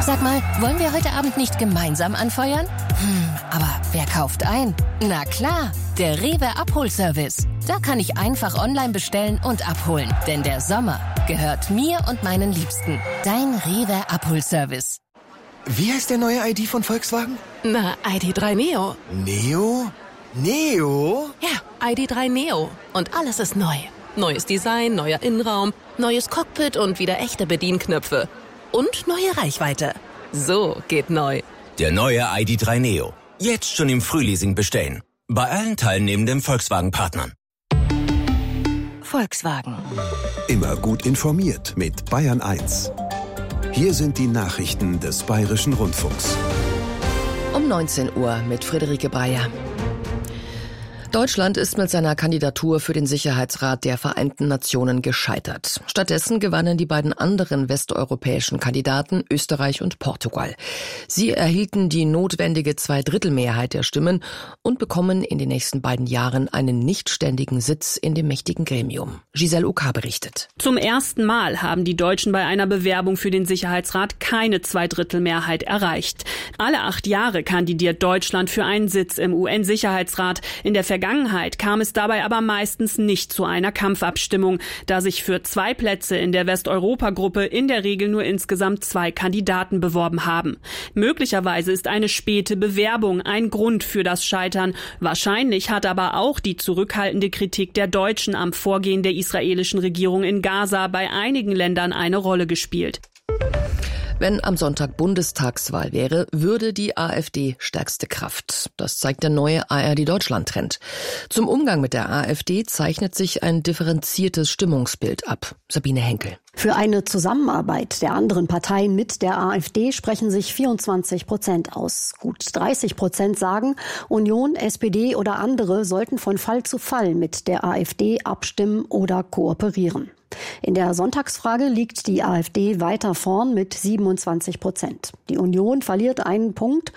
Sag mal, wollen wir heute Abend nicht gemeinsam anfeuern? Aber wer kauft ein? Na klar, der Rewe Abholservice. Da kann ich einfach online bestellen und abholen. Denn der Sommer gehört mir und meinen Liebsten. Dein Rewe Abholservice. Wie heißt der neue ID von Volkswagen? Na, ID.3 Neo. Neo? Neo? Ja, ID.3 Neo. Und alles ist neu. Neues Design, neuer Innenraum, neues Cockpit und wieder echte Bedienknöpfe. Und neue Reichweite. So geht neu. Der neue ID.3 Neo. Jetzt schon im Frühleasing bestellen. Bei allen teilnehmenden Volkswagen-Partnern. Volkswagen. Immer gut informiert mit Bayern 1. Hier sind die Nachrichten des Bayerischen Rundfunks. Um 19 Uhr mit Friederike Breyer. Deutschland ist mit seiner Kandidatur für den Sicherheitsrat der Vereinten Nationen gescheitert. Stattdessen gewannen die beiden anderen westeuropäischen Kandidaten Österreich und Portugal. Sie erhielten die notwendige Zweidrittelmehrheit der Stimmen und bekommen in den nächsten beiden Jahren einen nichtständigen Sitz in dem mächtigen Gremium. Giselle Oka berichtet. Zum ersten Mal haben die Deutschen bei einer Bewerbung für den Sicherheitsrat keine Zweidrittelmehrheit erreicht. Alle 8 Jahre kandidiert Deutschland für einen Sitz im UN-Sicherheitsrat. In der Vergangenheit kam es dabei aber meistens nicht zu einer Kampfabstimmung, da sich für 2 Plätze in der Westeuropa-Gruppe in der Regel nur insgesamt 2 Kandidaten beworben haben. Möglicherweise ist eine späte Bewerbung ein Grund für das Scheitern. Wahrscheinlich hat aber auch die zurückhaltende Kritik der Deutschen am Vorgehen der israelischen Regierung in Gaza bei einigen Ländern eine Rolle gespielt. Wenn am Sonntag Bundestagswahl wäre, würde die AfD stärkste Kraft. Das zeigt der neue ARD-Deutschland-Trend. Zum Umgang mit der AfD zeichnet sich ein differenziertes Stimmungsbild ab. Sabine Henkel. Für eine Zusammenarbeit der anderen Parteien mit der AfD sprechen sich 24% aus. Gut 30% sagen, Union, SPD oder andere sollten von Fall zu Fall mit der AfD abstimmen oder kooperieren. In der Sonntagsfrage liegt die AfD weiter vorn mit 27%. Die Union verliert einen Punkt,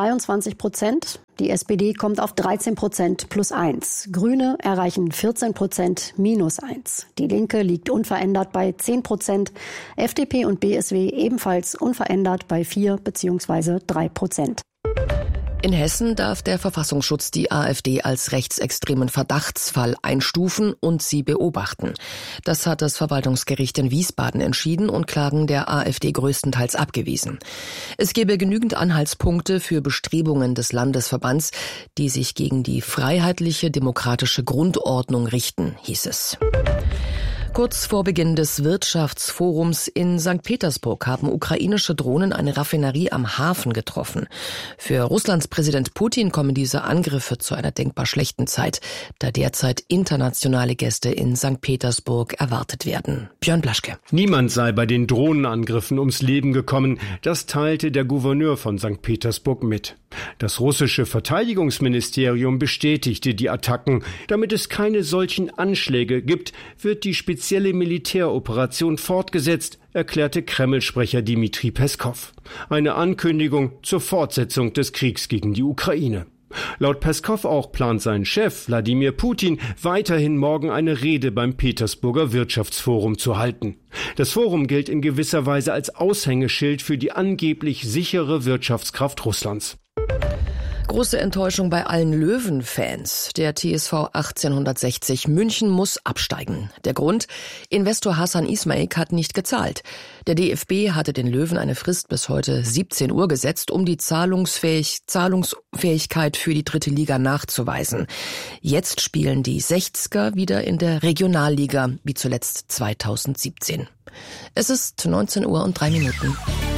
23%. Die SPD kommt auf 13% plus 1. Grüne erreichen 14% minus 1. Die Linke liegt unverändert bei 10%. FDP und BSW ebenfalls unverändert bei 4 bzw. 3%. In Hessen darf der Verfassungsschutz die AfD als rechtsextremen Verdachtsfall einstufen und sie beobachten. Das hat das Verwaltungsgericht in Wiesbaden entschieden und Klagen der AfD größtenteils abgewiesen. Es gebe genügend Anhaltspunkte für Bestrebungen des Landesverbands, die sich gegen die freiheitliche demokratische Grundordnung richten, hieß es. Kurz vor Beginn des Wirtschaftsforums in St. Petersburg haben ukrainische Drohnen eine Raffinerie am Hafen getroffen. Für Russlands Präsident Putin kommen diese Angriffe zu einer denkbar schlechten Zeit, da derzeit internationale Gäste in St. Petersburg erwartet werden. Björn Blaschke. Niemand sei bei den Drohnenangriffen ums Leben gekommen. Das teilte der Gouverneur von St. Petersburg mit. Das russische Verteidigungsministerium bestätigte die Attacken. Damit es keine solchen Anschläge gibt, wird die spezielle Militäroperation fortgesetzt, erklärte Kreml-Sprecher Dmitri Peskow. Eine Ankündigung zur Fortsetzung des Kriegs gegen die Ukraine. Laut Peskow auch plant sein Chef Wladimir Putin weiterhin morgen eine Rede beim Petersburger Wirtschaftsforum zu halten. Das Forum gilt in gewisser Weise als Aushängeschild für die angeblich sichere Wirtschaftskraft Russlands. Große Enttäuschung bei allen Löwen-Fans. Der TSV 1860 München muss absteigen. Der Grund? Investor Hasan Ismaik hat nicht gezahlt. Der DFB hatte den Löwen eine Frist bis heute 17 Uhr gesetzt, um die Zahlungsfähigkeit für die 3. Liga nachzuweisen. Jetzt spielen die 60er wieder in der Regionalliga, wie zuletzt 2017. Es ist 19 Uhr und 3 Minuten.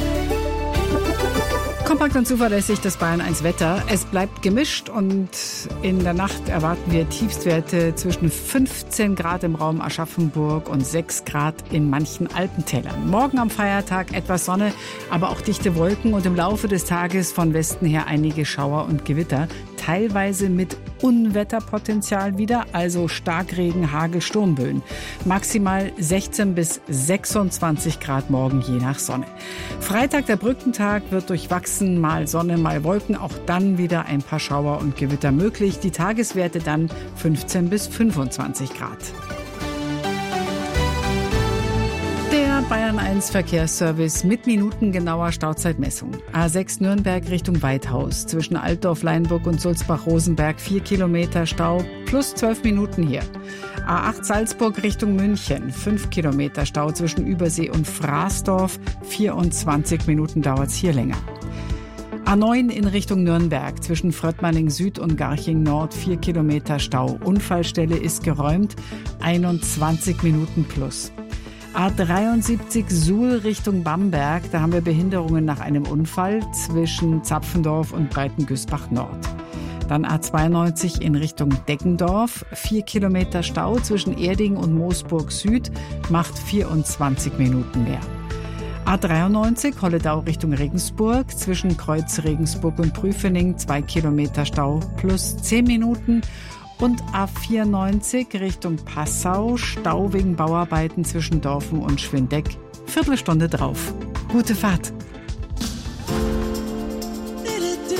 Kompakt und zuverlässig das Bayern 1 Wetter. Es bleibt gemischt und in der Nacht erwarten wir Tiefstwerte zwischen 15 Grad im Raum Aschaffenburg und 6 Grad in manchen Alpentälern. Morgen am Feiertag etwas Sonne, aber auch dichte Wolken und im Laufe des Tages von Westen her einige Schauer und Gewitter, teilweise mit Unwetterpotenzial wieder, also Starkregen, Hagel, Sturmböen. Maximal 16 bis 26 Grad morgen je nach Sonne. Freitag, der Brückentag, wird durchwachsen, mal Sonne, mal Wolken, auch dann wieder ein paar Schauer und Gewitter möglich. Die Tageswerte dann 15 bis 25 Grad. Der Bayern 1 Verkehrsservice mit minutengenauer Stauzeitmessung. A6 Nürnberg Richtung Weidhaus. Zwischen Altdorf, Leinburg und Sulzbach-Rosenberg 4 Kilometer Stau plus 12 Minuten hier. A8 Salzburg Richtung München. 5 Kilometer Stau zwischen Übersee und Fraßdorf. 24 Minuten dauert's hier länger. A9 in Richtung Nürnberg, zwischen Fröttmanning Süd und Garching Nord 4 Kilometer Stau. Unfallstelle ist geräumt, 21 Minuten plus. A73 Suhl Richtung Bamberg, da haben wir Behinderungen nach einem Unfall zwischen Zapfendorf und Breitengüßbach Nord. Dann A92 in Richtung Deggendorf, 4 Kilometer Stau zwischen Erding und Moosburg Süd, macht 24 Minuten mehr. A93 Holledau Richtung Regensburg, zwischen Kreuz Regensburg und Prüfening 2 Kilometer Stau plus 10 Minuten. Und A94 Richtung Passau, Stau wegen Bauarbeiten zwischen Dorfen und Schwindeck, Viertelstunde drauf. Gute Fahrt.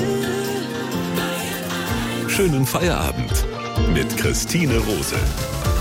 Schönen Feierabend mit Christine Rose.